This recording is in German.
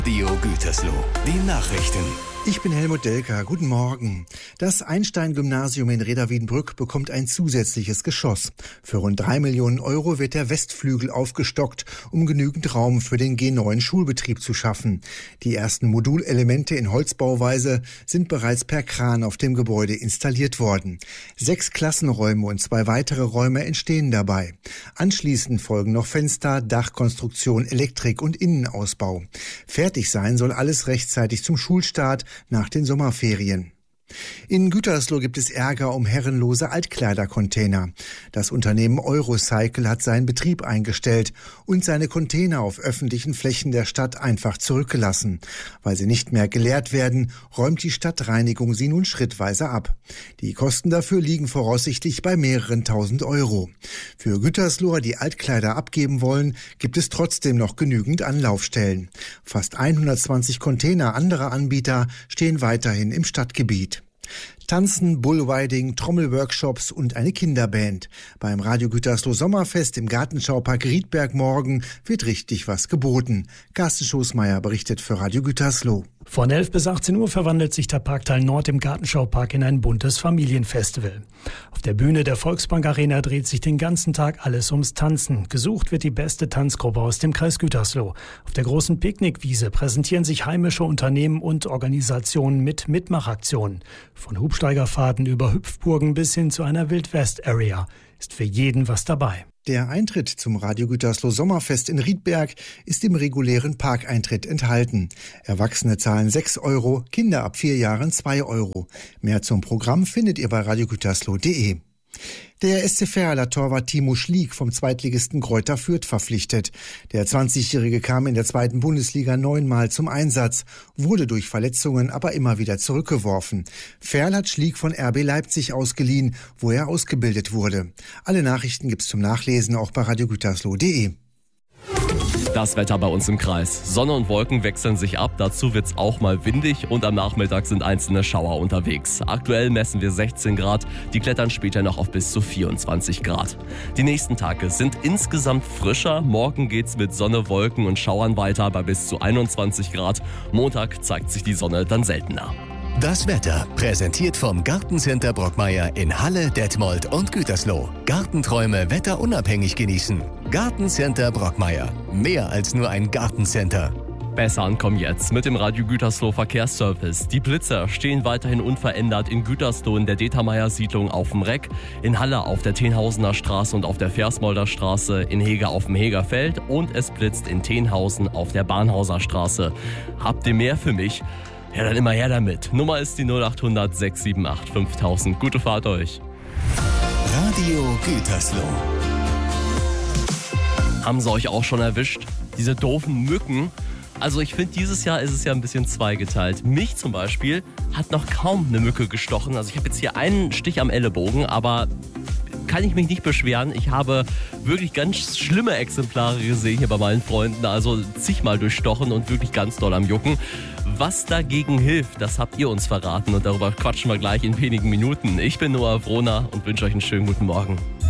Radio Gütersloh, die Nachrichten. Ich bin Helmut Delker. Guten Morgen. Das Einstein-Gymnasium in Reda-Wiedenbrück bekommt ein zusätzliches Geschoss. Für rund 3 Millionen Euro wird der Westflügel aufgestockt, um genügend Raum für den G9-Schulbetrieb zu schaffen. Die ersten Modulelemente in Holzbauweise sind bereits per Kran auf dem Gebäude installiert worden. 6 Klassenräume und 2 weitere Räume entstehen dabei. Anschließend folgen noch Fenster, Dachkonstruktion, Elektrik und Innenausbau. Fertig sein soll alles rechtzeitig zum Schulstart nach den Sommerferien. In Gütersloh gibt es Ärger um herrenlose Altkleidercontainer. Das Unternehmen Eurocycle hat seinen Betrieb eingestellt und seine Container auf öffentlichen Flächen der Stadt einfach zurückgelassen. Weil sie nicht mehr geleert werden, räumt die Stadtreinigung sie nun schrittweise ab. Die Kosten dafür liegen voraussichtlich bei mehreren tausend Euro. Für Gütersloher, die Altkleider abgeben wollen, gibt es trotzdem noch genügend Anlaufstellen. Fast 120 Container anderer Anbieter stehen weiterhin im Stadtgebiet. Tanzen, Bullriding, Trommelworkshops und eine Kinderband. Beim Radio Gütersloh Sommerfest im Gartenschaupark Riedberg morgen wird richtig was geboten. Carsten Schoßmeier berichtet für Radio Gütersloh. Von 11 bis 18 Uhr verwandelt sich der Parkteil Nord im Gartenschaupark in ein buntes Familienfestival. Auf der Bühne der Volksbank Arena dreht sich den ganzen Tag alles ums Tanzen. Gesucht wird die beste Tanzgruppe aus dem Kreis Gütersloh. Auf der großen Picknickwiese präsentieren sich heimische Unternehmen und Organisationen mit Mitmachaktionen. Von Hubsteigerfahrten über Hüpfburgen bis hin zu einer Wildwest-Area ist für jeden was dabei. Der Eintritt zum Radio Gütersloh Sommerfest in Riedberg ist im regulären Parkeintritt enthalten. Erwachsene zahlen 6 Euro, Kinder ab 4 Jahren 2 Euro. Mehr zum Programm findet ihr bei radiogütersloh.de. Der SC Verl hat Torwart Timo Schlieg vom Zweitligisten Greuther Fürth verpflichtet. Der 20-Jährige kam in der 2. Bundesliga 9-mal zum Einsatz, wurde durch Verletzungen aber immer wieder zurückgeworfen. Verl hat Schlieg von RB Leipzig ausgeliehen, wo er ausgebildet wurde. Alle Nachrichten gibt's zum Nachlesen auch bei radiogütersloh.de. Das Wetter bei uns im Kreis. Sonne und Wolken wechseln sich ab, dazu wird's auch mal windig und am Nachmittag sind einzelne Schauer unterwegs. Aktuell messen wir 16 Grad, die klettern später noch auf bis zu 24 Grad. Die nächsten Tage sind insgesamt frischer, morgen geht's mit Sonne, Wolken und Schauern weiter bei bis zu 21 Grad. Montag zeigt sich die Sonne dann seltener. Das Wetter präsentiert vom Gartencenter Brockmeier in Halle, Detmold und Gütersloh. Gartenträume wetterunabhängig genießen. Gartencenter Brockmeier. Mehr als nur ein Gartencenter. Besser ankommen jetzt mit dem Radio Gütersloh Verkehrsservice. Die Blitzer stehen weiterhin unverändert in Gütersloh in der Determeier-Siedlung auf dem Reck, in Halle auf der Tenhausener Straße und auf der Versmolder Straße, in Hege auf dem Hegerfeld und es blitzt in Tenhausen auf der Bahnhauser Straße. Habt ihr mehr für mich? Ja, dann immer her damit. Nummer ist die 0800 678 5000. Gute Fahrt euch. Radio Gütersloh. Haben sie euch auch schon erwischt? Diese doofen Mücken. Also ich finde, dieses Jahr ist es ja ein bisschen zweigeteilt. Mich zum Beispiel hat noch kaum eine Mücke gestochen. Also ich habe jetzt hier einen Stich am Ellenbogen, aber kann ich mich nicht beschweren. Ich habe wirklich ganz schlimme Exemplare gesehen hier bei meinen Freunden. Also zigmal durchstochen und wirklich ganz doll am Jucken. Was dagegen hilft, das habt ihr uns verraten und darüber quatschen wir gleich in wenigen Minuten. Ich bin Noah Wrohner und wünsche euch einen schönen guten Morgen.